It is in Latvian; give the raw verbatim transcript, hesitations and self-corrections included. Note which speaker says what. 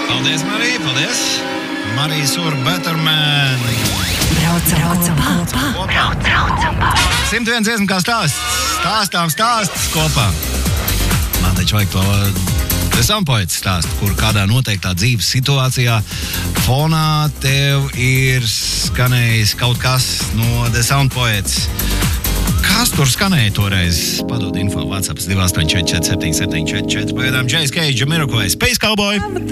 Speaker 1: Paldies, Marija, paldies. Marija Sur Betterman.
Speaker 2: Braucam kopā. Braucam kopā.
Speaker 1: simt viens dziesmu kā stāsts. Stāstām stāstus kopā. Man taču vajag to The Soundpoets stāstu, kur kādā noteiktā dzīves situācijā fonā tev ir skanējis kaut kas no The Soundpoets. Kas tur skanēja toreiz? Padod info WhatsApp divi astoņi četri četri septiņi septiņi četri četri. Pagaidām Jay Cage, Jamiroquai, Space Cowboy.